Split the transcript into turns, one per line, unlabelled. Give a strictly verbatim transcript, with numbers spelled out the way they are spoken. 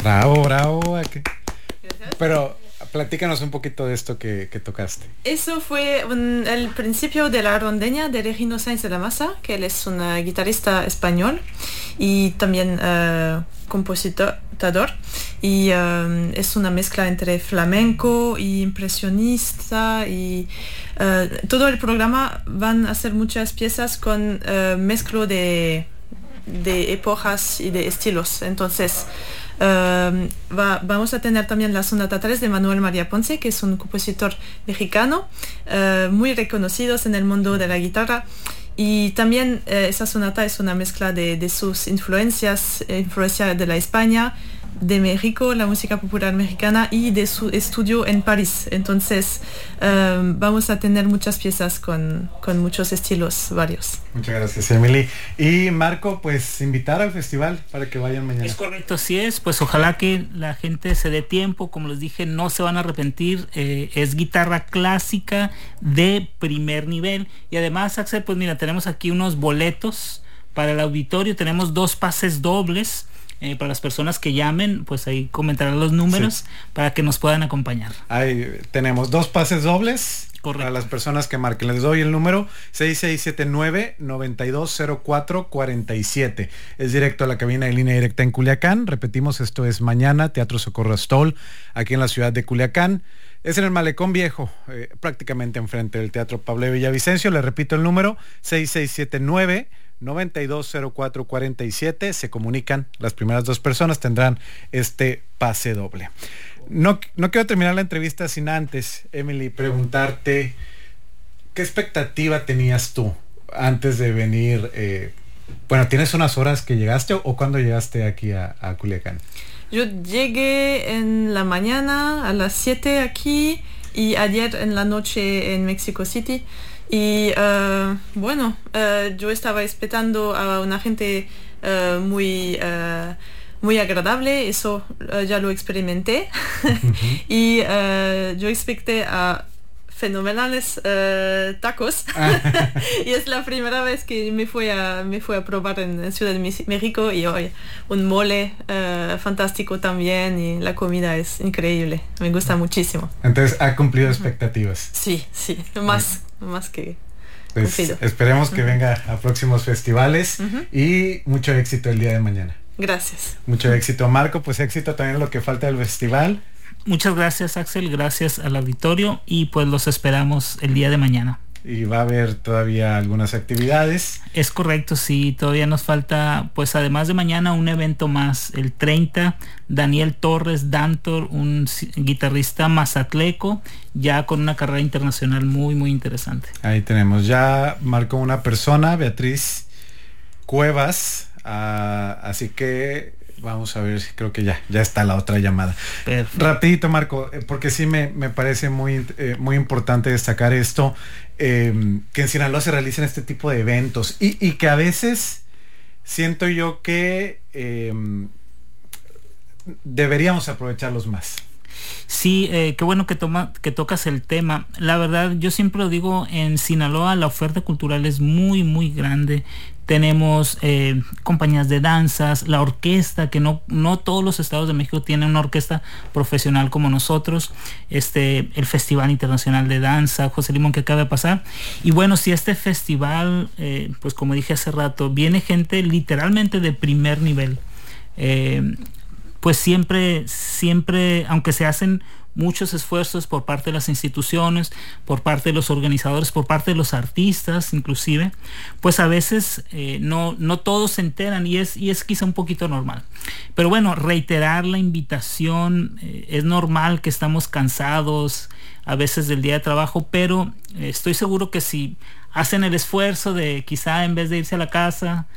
Bravo, bravo. Aquí.
Gracias.
Pero platícanos un poquito de esto que, que tocaste.
Eso fue un- el principio de la rondeña de Regino Sáenz de la Maza, que él es un eh, guitarrista español y también eh, compositor. Y eh, es una mezcla entre flamenco y impresionista y eh, todo el programa van a ser muchas piezas con eh, mezclo de, de épocas y de estilos. Entonces Uh, va, vamos a tener también la Sonata tres de Manuel María Ponce, que es un compositor mexicano uh, muy reconocido en el mundo de la guitarra, y también uh, esa sonata es una mezcla de, de sus influencias, influencia de la España, de México, la música popular mexicana, y de su estudio en París. Entonces um, vamos a tener muchas piezas con, con muchos estilos varios.
Muchas gracias, Emily. Y Marco, pues invitar al festival para que vayan mañana.
Es correcto, así es. Pues ojalá que la gente se dé tiempo. Como les dije, no se van a arrepentir. Eh, es guitarra clásica de primer nivel. Y además, Axel, pues mira, tenemos aquí unos boletos para el auditorio. Tenemos dos pases dobles. Eh, para las personas que llamen, pues ahí comentarán los números, sí, para que nos puedan acompañar.
Ahí tenemos dos pases dobles. Correcto. Para las personas que marquen. Les doy el número seis seis siete nueve, nueve dos cero cuatro, cuatro siete. Es directo a la cabina de Línea Directa en Culiacán. Repetimos, esto es mañana, Teatro Socorro Astol, aquí en la ciudad de Culiacán. Es en el Malecón Viejo, eh, prácticamente enfrente del Teatro Pablo Villavicencio. Le repito el número seis seis siete nueve, nueve dos cero cuatro, cuatro siete. Se comunican, las primeras dos personas tendrán este pase doble. No, no quiero terminar la entrevista sin antes, Emily, preguntarte ¿qué expectativa tenías tú antes de venir? Eh, bueno, ¿tienes unas horas que llegaste o, o cuándo llegaste aquí a, a Culiacán?
Yo llegué en la mañana a las siete aquí y ayer en la noche en Mexico City. Y uh, bueno, uh, yo estaba esperando a una gente uh, muy, uh, muy agradable, eso uh, ya lo experimenté. Uh-huh. Y uh, yo expecté a fenomenales uh, tacos. Y es la primera vez que me fui a, me fui a probar en, en Ciudad de México, y hoy un mole uh, fantástico también, y la comida es increíble, me gusta muchísimo.
Entonces ha cumplido uh-huh. expectativas.
Sí, sí, más. Uh-huh. Más que
pues esperemos que uh-huh. venga a próximos festivales uh-huh. y mucho éxito el día de mañana.
Gracias.
Mucho éxito, Marco, pues éxito también en lo que falta del festival.
Muchas gracias, Axel, gracias al auditorio, y pues los esperamos el día de mañana.
Y va a haber todavía algunas actividades.
Es correcto, sí, todavía nos falta, pues además de mañana, un evento más, el treinta, Daniel Torres Dantor, un guitarrista mazatleco, ya con una carrera internacional muy, muy interesante.
Ahí tenemos, ya marcó una persona, Beatriz Cuevas, uh, así que vamos a ver, creo que ya, ya está la otra llamada. Perfecto. Rapidito, Marco, porque sí me, me parece muy, eh, muy importante destacar esto, eh, que en Sinaloa se realicen este tipo de eventos y, y que a veces siento yo que eh, deberíamos aprovecharlos más.
Sí, eh, qué bueno que, toma, que tocas el tema. La verdad, yo siempre lo digo, en Sinaloa la oferta cultural es muy, muy grande. Tenemos eh, compañías de danzas, la orquesta, que no, no todos los estados de México tienen una orquesta profesional como nosotros, este, el Festival Internacional de Danza, José Limón, que acaba de pasar. Y bueno, si este festival, eh, pues como dije hace rato, viene gente literalmente de primer nivel, eh, pues siempre, siempre, aunque se hacen muchos esfuerzos por parte de las instituciones, por parte de los organizadores, por parte de los artistas inclusive, pues a veces eh, no, no todos se enteran, y es, y es quizá un poquito normal. Pero bueno, reiterar la invitación, eh, es normal que estamos cansados a veces del día de trabajo, pero eh, estoy seguro que si hacen el esfuerzo de quizá en vez de irse a la casa,